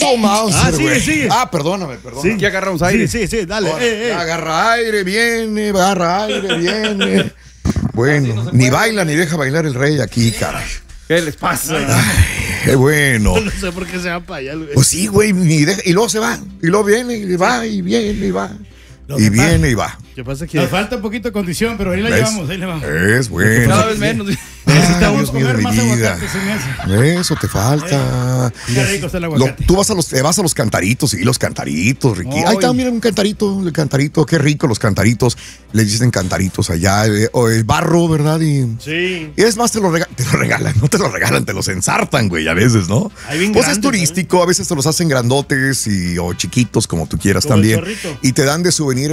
puto Mauser, güey. Sigue. Perdóname. Sí. Aquí agarramos aire. Sí, dale. Agarra aire, viene. Bueno, ni baila ni deja bailar el rey aquí, caray. ¿Qué les pasa? Qué bueno. No sé por qué se va para allá, güey. Pues sí, güey, y luego se va. Y luego viene, y va, y viene, y va. Y viene, y va. ¿Qué pasa aquí? Nos falta un poquito de condición, pero ahí la llevamos, ahí le vamos. Es bueno. Cada vez menos. Necesitamos Dios mío de comer mi más vida. aguacate, se me hace. Eso te falta. Qué rico está el aguacate. Tú vas a los cantaritos, sí, los cantaritos, Ricky. Ahí está, mira, un cantarito, el cantarito, qué rico los cantaritos. Le dicen cantaritos allá, o el barro, ¿verdad? Sí. Y es más, te lo regalan, no te lo regalan, te los ensartan, güey, a veces, ¿no? Ahí bien Pues grandes, es turístico, a veces te los hacen grandotes o chiquitos, como tú quieras Como también. el zorrito. Y te dan de souvenir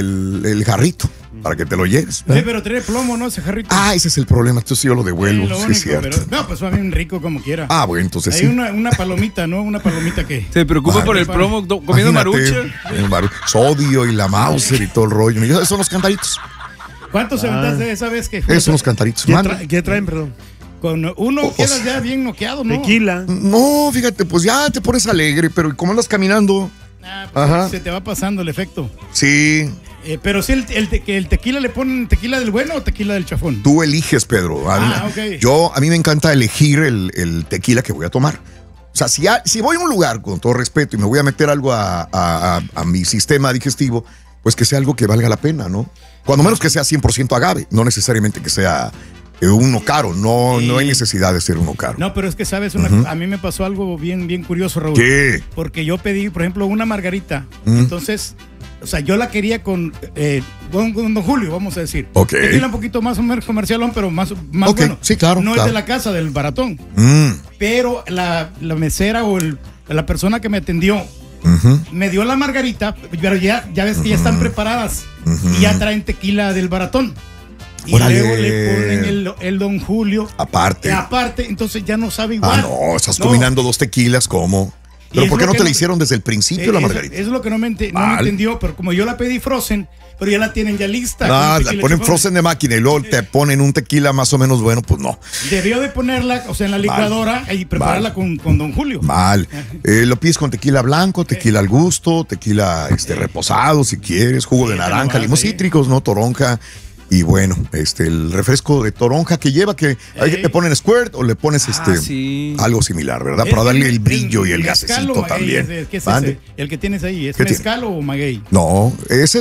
el jarrito para que te lo lleves. Pero tiene plomo, ¿no? Ese jarrito. Ese es el problema, entonces yo lo devuelvo, Lo sí único, es cierto. pero, no, pues va bien rico como quiera. Bueno, entonces Hay sí. una palomita, ¿no? Una palomita que... Se preocupa por el plomo comiendo Imagínate, marucha. Sodio y la Mauser y todo el rollo. Esos son los cantaritos. ¿Cuántos se aventaste esa vez que Esos son los cantaritos. ¿Qué traen, perdón? Con uno quedas ya bien noqueado, ¿no? Tequila. No, fíjate, pues ya te pones alegre, pero como andas caminando. Pues Ajá. se te va pasando el efecto. Sí, Pero sí, el tequila le ponen tequila del bueno o tequila del chafón. tú eliges, Pedro. Ok. A mí me encanta elegir el tequila que voy a tomar. O sea, si voy a un lugar, con todo respeto, y me voy a meter algo a mi sistema digestivo, pues que sea algo que valga la pena, ¿no? Cuando menos que sea 100% agave, no necesariamente que sea uno caro. No hay necesidad de ser uno caro. No, pero es que, ¿sabes? A mí me pasó algo bien curioso, Raúl. ¿Qué? Porque yo pedí, por ejemplo, una margarita. Entonces, o sea, yo la quería con Don Julio, vamos a decir. Ok. Tequila un poquito más o menos comercialón, pero más Ok, bueno. sí, claro, No claro. es de la casa, del baratón. Pero la mesera o la persona que me atendió me dio la margarita, pero ya ves que ya están preparadas y ya traen tequila del baratón. Y Órale. luego le ponen el Don Julio. Aparte. Entonces ya no sabe igual. No, estás combinando dos tequilas, ¿cómo? Y ¿Pero es por qué lo no que te la no- hicieron desde el principio la margarita? Eso es lo que no me entendió, pero como yo la pedí frozen, pero ya la tienen ya lista. con La tequila ponen chifón. frozen de máquina y luego te ponen un tequila más o menos bueno, pues no. Debió de ponerla, o sea, en la licuadora y prepararla con Don Julio. Mal. Lo pides con tequila blanco, tequila al gusto, tequila reposado si quieres, jugo de te lo naranja, vas limón ahí. cítricos, ¿no? Toronja. Y bueno, el refresco de toronja que lleva, que ahí le ponen squirt o le pones sí. algo similar, ¿verdad? Es Para darle el el brillo y el mezcal gasecito o maguey, también. ¿Qué es ¿Mande? ese? El que tienes ahí, ¿es ¿Qué tiene? mezcal o maguey? No, ese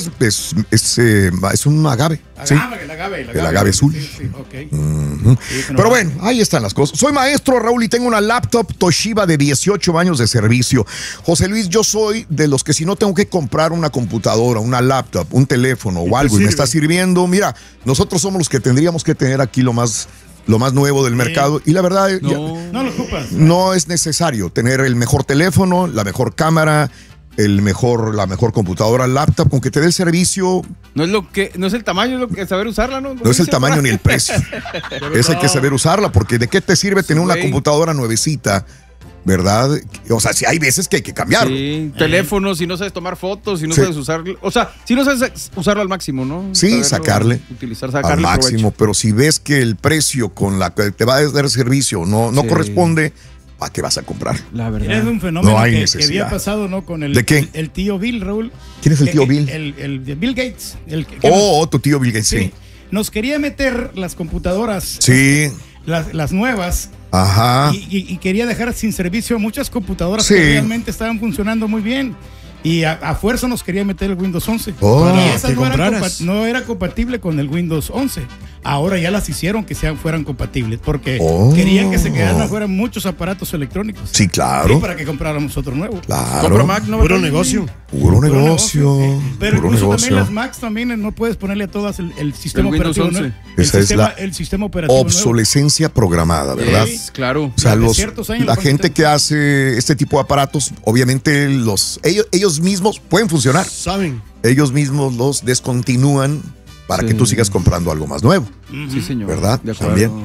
es un agave. Sí. El agave azul. Sí, ok. Pero bueno, ahí están las cosas. Soy maestro, Raúl, y tengo una laptop Toshiba de 18 años de servicio. José Luis, yo soy de los que si no tengo que comprar una computadora, una laptop, un teléfono o algo y me está sirviendo, mira, nosotros somos los que tendríamos que tener aquí lo más nuevo del mercado. Y la verdad, No lo ocupas. no es necesario tener el mejor teléfono, la mejor cámara, la mejor computadora, laptop, con que te dé el servicio. No es el tamaño, es lo que saber usarla, ¿no? No es el tamaño ni el precio. Hay que saber usarla, porque ¿de qué te sirve tener una computadora nuevecita? ¿Verdad? O sea, si hay veces que hay que cambiarlo. Sí, teléfono, si no sabes tomar fotos, si no sabes usarlo. O sea, si no sabes usarlo al máximo, ¿no? Sí, sacarle al máximo. provecho. Pero si ves que el precio con la que te va a dar servicio no corresponde, ¿para qué vas a comprar? La verdad. Es un fenómeno No hay que necesidad. había pasado, ¿no? Con ¿De qué? el tío Bill, Raúl. ¿Quién es el tío Bill? El de Bill Gates. Tu tío Bill Gates, sí. Nos quería meter las computadoras. Sí. Las nuevas. Ajá. Y quería dejar sin servicio muchas computadoras Sí. que realmente estaban funcionando muy bien. Y a fuerza nos quería meter el Windows 11. Oh, y esa que no era compatible con el Windows 11. Ahora ya las hicieron que fueran compatibles porque querían que se quedaran afuera muchos aparatos electrónicos. Sí, claro. Sí, para que compráramos otro nuevo. Claro. Compra Mac, ¿no? Puro negocio. Puro negocio. Pero Puro incluso negocio. también las Macs también no puedes ponerle a todas el sistema El Windows operativo. 11. ¿No? Esa es la el sistema operativo obsolescencia programada, ¿verdad? Sí, claro. O sea, Durante ciertos años la lo gente ponen. que hace este tipo de aparatos, obviamente ellos mismos pueden funcionar. Saben. Ellos mismos los descontinúan para que tú sigas comprando algo más nuevo, Sí, señor. ¿verdad? De acuerdo. También.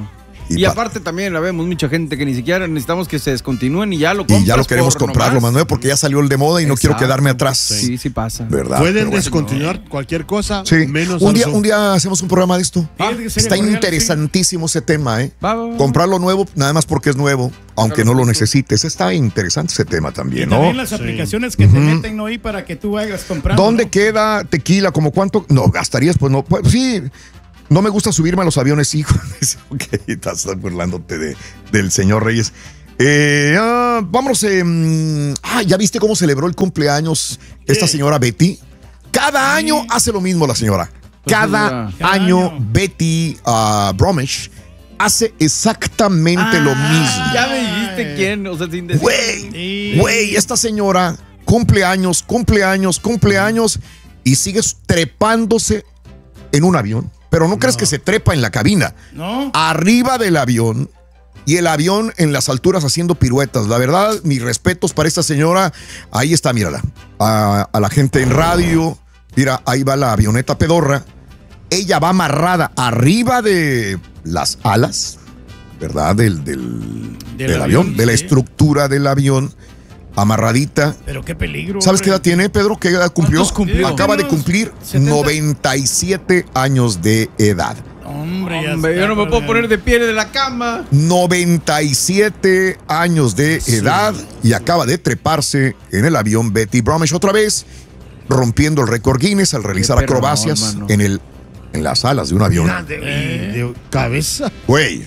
Y aparte también la vemos mucha gente que ni siquiera necesitamos que se descontinúen y ya lo compras. Y ya lo queremos comprar lo más nuevo porque ya salió el de moda y no quiero quedarme atrás. Sí, sí pasa. ¿Verdad? Pueden descontinuar cualquier cosa, Sí. menos Un día hacemos un programa de esto. Está sería interesantísimo ese tema, ¿eh? Va. Comprar lo nuevo nada más porque es nuevo, aunque no lo necesites. Está interesante ese tema también, Y ¿no? también las aplicaciones que te meten ahí para que tú vayas comprando. ¿Dónde ¿no? queda tequila? ¿Como cuánto? No, gastarías, pues no. Pues, sí, no me gusta subirme a los aviones, hijo. Ok, estás burlándote del señor Reyes. Vámonos. ¿Ya viste cómo celebró el cumpleaños esta señora Betty? Cada año hace lo mismo la señora. Cada año Betty Bromwich hace exactamente lo mismo. Ya me dijiste quién, o sea, sin decir. Güey, esta señora cumpleaños y sigue trepándose en un avión. Pero no crees que se trepa en la cabina. No. Arriba del avión y el avión en las alturas haciendo piruetas. La verdad, mis respetos para esta señora. Ahí está, mírala. A la gente en radio. Mira, ahí va la avioneta pedorra. Ella va amarrada arriba de las alas, ¿verdad? Del avión, de la estructura del avión, amarradita. Pero qué peligro. ¿Sabes qué edad tiene, Pedro? ¿Qué edad cumplió? ¿Cuántos cumplió? Acaba de cumplir 70. 97 años de edad. Hombre, Yo no me puedo poner de pie de la cama. 97 años de edad y acaba de treparse en el avión Betty Bromwich otra vez, rompiendo el récord Guinness al realizar perrón, acrobacias mano. en las alas de un avión. de cabeza. Güey.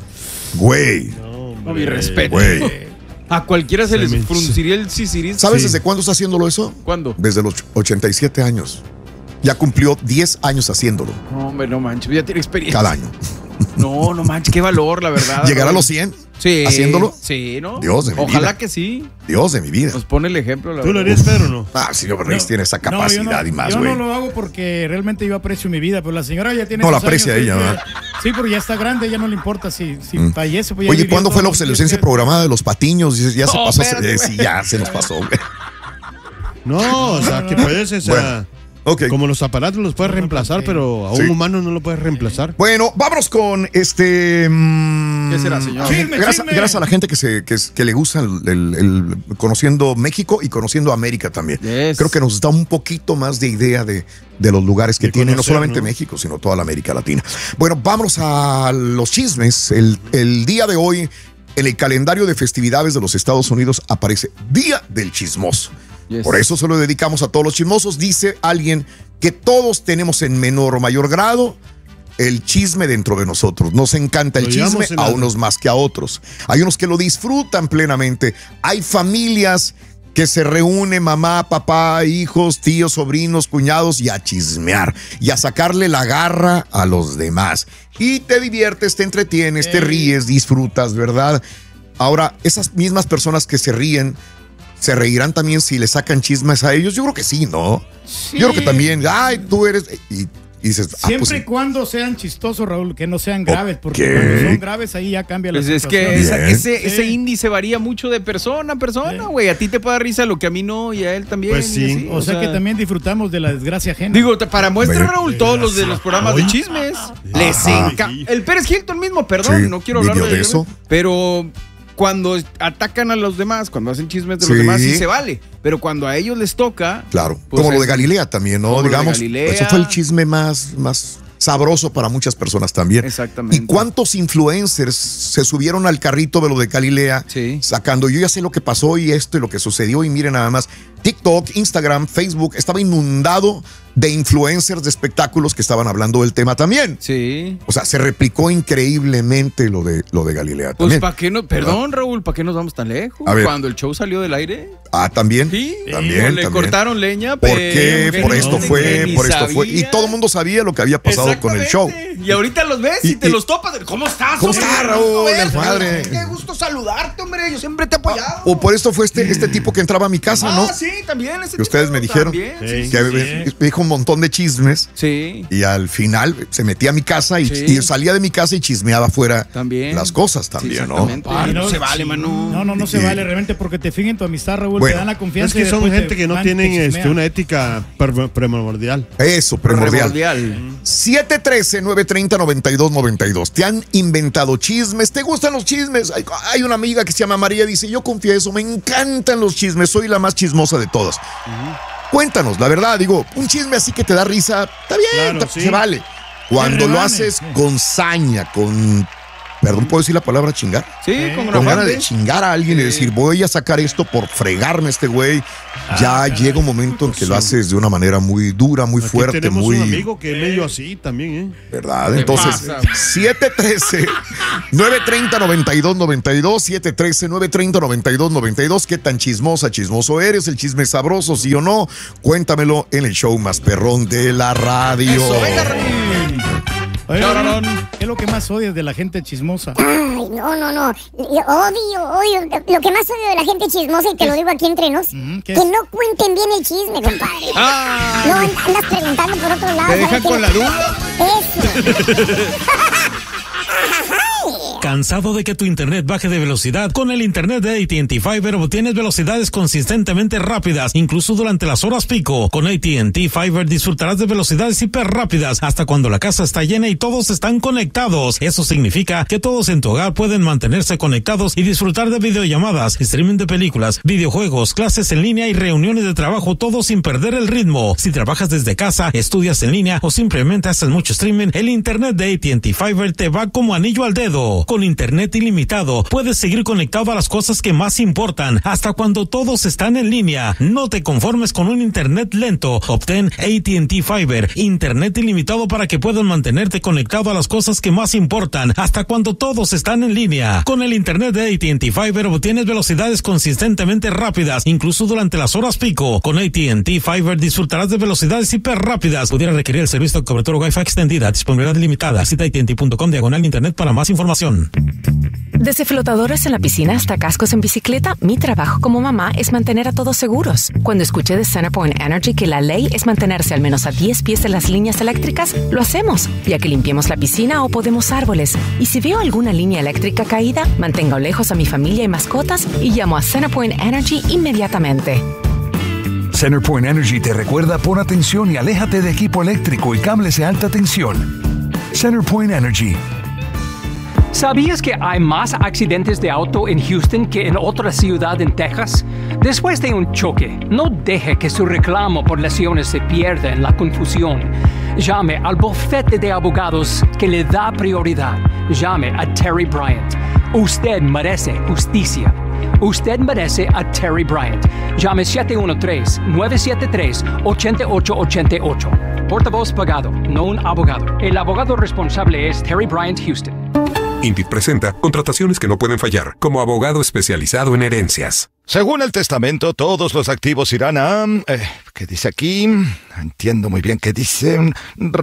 No, mi respeto. Güey. A cualquiera se les frunciría el sisirín. ¿Sabes Sí. desde cuándo está haciéndolo eso? ¿Cuándo? Desde los 87 años. Ya cumplió 10 años haciéndolo. No, hombre, no manches, ya tiene experiencia. Cada año. No manches, qué valor, la verdad. ¿Llegará a los 100? Sí. ¿Haciéndolo? Sí, ¿no? Dios de mi Ojalá vida. que sí. Dios de mi vida. Nos pone el ejemplo, la ¿Tú lo verdad. harías, Pedro, o no? Señor Reyes tiene esa capacidad y más, yo güey. no lo hago porque realmente yo aprecio mi vida, pero la señora ya tiene. No, la esos años, aprecia ella, ¿verdad? Sí, porque ya está grande, ya no le importa si fallece. Pues ya Oye, vivió ¿cuándo todo fue la lo que obsolescencia quiere. programada de los patiños? Ya se No, pasó. espérate, Sí, ya se nos pasó, güey. No, o sea, que puedes, o sea, Bueno, ok. como los aparatos los puedes reemplazar, pero a un humano no lo puedes reemplazar. Bueno, vámonos con ¿Qué será, señor? Chisme, gracias, chisme. gracias a la gente que le gusta el conociendo México y conociendo América también. Yes. Creo que nos da un poquito más de idea de los lugares que De tiene, no conocer, solamente ¿no? México, sino toda la América Latina. Bueno, vámonos a los chismes. El día de hoy, en el calendario de festividades de los Estados Unidos, aparece Día del Chismoso. Yes. Por eso se lo dedicamos a todos los chismosos. Dice alguien que todos tenemos en menor o mayor grado el chisme dentro de nosotros. Nos encanta el Lo chisme, llevamos en a la- unos más que a otros. Hay unos que lo disfrutan plenamente. Hay familias que se reúnen, mamá, papá, hijos, tíos, sobrinos, cuñados, y a chismear y a sacarle la garra a los demás. Y te diviertes, te entretienes, te ríes, disfrutas, ¿verdad? Ahora, esas mismas personas que se ríen, ¿se reirán también si le sacan chismes a ellos? Yo creo que sí, ¿no? Yo creo que también, ay, tú eres... Y dices, Siempre y pues, cuando sean chistosos, Raúl, que no sean graves, porque Ok. cuando son graves ahí ya cambia la Pues es situación. que Bien. ese índice varía mucho de persona a persona, güey. A ti te puede dar risa lo que a mí no y a él también. Pues sí. y así, O sea que también disfrutamos de la desgracia ajena. Digo, para muestra, Bueno. Raúl, todos los de los programas de chismes. Les encanta. El Pérez Hilton mismo, perdón, Sí, no quiero hablar vivió de eso. Pero cuando atacan a los demás, cuando hacen chismes de los Sí. demás, sí se vale. Pero cuando a ellos les toca. claro, pues como lo de es- Galilea también, ¿no? como lo de Digamos, Galilea. eso fue el chisme más sabroso para muchas personas también. Exactamente. ¿Y cuántos influencers se subieron al carrito de lo de Galilea? Sí. Sacando, yo ya sé lo que pasó y esto y lo que sucedió, y miren nada más, TikTok, Instagram, Facebook, estaba inundado de influencers de espectáculos que estaban hablando del tema también. Sí. O sea, se replicó increíblemente lo de Galilea Pues también. ¿para qué no? Perdón, Raúl, ¿para qué nos vamos tan lejos? A ver. Cuando el show salió del aire. También. Sí. También, Le también. cortaron leña, ¿Por pero qué? que Por no, esto que fue, ni por esto fue. Y sabía. todo el mundo sabía lo que había pasado con el show. Exactamente. Y ahorita los ves y, Y- te y- los topas. ¿Cómo estás, ¿Cómo hombre? está, Raúl, Hombre, el padre? Qué gusto saludarte, hombre. Yo siempre te he apoyado. O por esto fue este tipo que entraba a mi casa, ¿no? Sí, también. Ese Que ustedes tipo me dijeron también, Sí. sí, que sí, me dijo, trajo un montón de chismes. Sí. Y al final se metía a mi casa y salía de mi casa y chismeaba afuera también las cosas también, ¿no? No se vale, mano. No se vale realmente porque te fijen tu amistad, Raúl, te dan la confianza. Es que son gente que no tienen una ética primordial. Eso, primordial. 713-930-9292. ¿Te han inventado chismes? ¿Te gustan los chismes? Hay una amiga que se llama María, dice, yo confieso, me encantan los chismes, soy la más chismosa de todas. Cuéntanos, la verdad, digo, un chisme así que te da risa, está bien, claro, se vale. Cuando lo haces con saña, con... Perdón, ¿puedo decir la palabra chingar? Sí, con ganas de chingar a alguien y decir, voy a sacar esto por fregarme a este güey. Ya llega un momento en que lo haces de una manera muy dura, muy fuerte, tenemos muy... un amigo que es medio así también, ¿eh? ¿Verdad? Entonces, 713-930-9292, 713-930-9292. ¿Qué tan chismoso eres? ¿El chisme es sabroso, sí o no? Cuéntamelo en el show más perrón de la radio. Eso, venga, Oye, ¿qué es lo que más odias de la gente chismosa? Ay, no. Yo odio. Lo que más odio de la gente chismosa, y te lo digo aquí entre nos, que no cuenten bien el chisme, compadre. No andas preguntando por otro lado. ¿Te dejan con la duda? Eso. ¿Cansado de que tu internet baje de velocidad? Con el internet de AT&T Fiber obtienes velocidades consistentemente rápidas, incluso durante las horas pico. Con AT&T Fiber disfrutarás de velocidades hiper rápidas hasta cuando la casa está llena y todos están conectados. Eso significa que todos en tu hogar pueden mantenerse conectados y disfrutar de videollamadas, streaming de películas, videojuegos, clases en línea y reuniones de trabajo, todo sin perder el ritmo. Si trabajas desde casa, estudias en línea o simplemente haces mucho streaming, el internet de AT&T Fiber te va como anillo al dedo. Con internet ilimitado, puedes seguir conectado a las cosas que más importan, hasta cuando todos están en línea. No te conformes con un internet lento. Obtén AT&T Fiber, internet ilimitado para que puedas mantenerte conectado a las cosas que más importan, hasta cuando todos están en línea. Con el internet de AT&T Fiber obtienes velocidades consistentemente rápidas, incluso durante las horas pico. Con AT&T Fiber disfrutarás de velocidades hiper rápidas. Pudiera requerir el servicio de cobertura Wi-Fi extendida, disponibilidad limitada. Visita AT&T.com/internet para más información. Desde flotadores en la piscina hasta cascos en bicicleta, mi trabajo como mamá es mantener a todos seguros. Cuando escuché de CenterPoint Energy que la ley es mantenerse al menos a 10 pies de las líneas eléctricas, lo hacemos, ya que limpiamos la piscina o podemos árboles. Y si veo alguna línea eléctrica caída, mantengo lejos a mi familia y mascotas y llamo a CenterPoint Energy inmediatamente. CenterPoint Energy te recuerda: pon atención y aléjate de equipo eléctrico y cables de alta tensión. CenterPoint Energy. ¿Sabías que hay más accidentes de auto en Houston que en otra ciudad en Texas? Después de un choque, no deje que su reclamo por lesiones se pierda en la confusión. Llame al bufete de abogados que le da prioridad. Llame a Terry Bryant. Usted merece justicia. Usted merece a Terry Bryant. Llame 713-973-8888. Portavoz pagado, no un abogado. El abogado responsable es Terry Bryant Houston. Indeed presenta contrataciones que no pueden fallar, como abogado especializado en herencias. Según el testamento, todos los activos irán a... ¿qué dice aquí? Entiendo muy bien qué dice.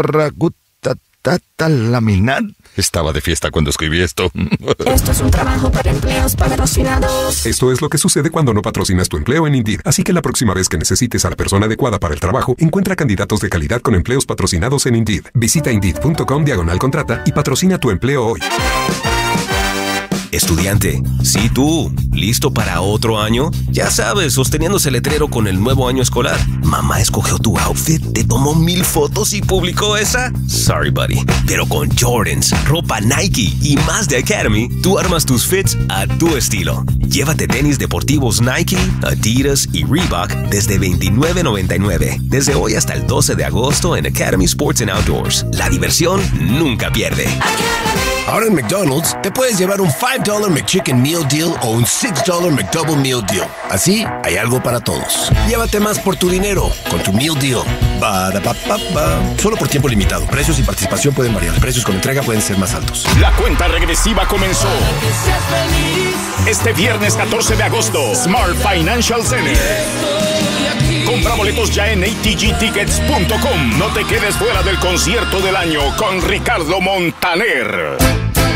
Laminar. Estaba de fiesta cuando escribí esto. Esto es un trabajo para empleos patrocinados. Esto es lo que sucede cuando no patrocinas tu empleo en Indeed. Así que la próxima vez que necesites a la persona adecuada para el trabajo, encuentra candidatos de calidad con empleos patrocinados en Indeed. Visita Indeed.com/contrata y patrocina tu empleo hoy. Estudiante, sí tú, ¿listo para otro año? Ya sabes, sosteniendo ese letrero con el nuevo año escolar. Mamá escogió tu outfit, te tomó 1000 fotos y publicó esa. Sorry, buddy. Pero con Jordans, ropa Nike y más de Academy, tú armas tus fits a tu estilo. Llévate tenis deportivos Nike, Adidas y Reebok desde $29.99. Desde hoy hasta el 12 de agosto en Academy Sports and Outdoors. La diversión nunca pierde. Ahora en McDonald's te puedes llevar un $5 McChicken Meal Deal o un $6 McDouble Meal Deal. Así hay algo para todos. Llévate más por tu dinero con tu Meal Deal. Solo por tiempo limitado. Precios y participación pueden variar. Precios con entrega pueden ser más altos. La cuenta regresiva comenzó. Este viernes 14 de agosto, Smart Financial Center. Compra boletos ya en atgtickets.com. No te quedes fuera del concierto del año con Ricardo Montaner.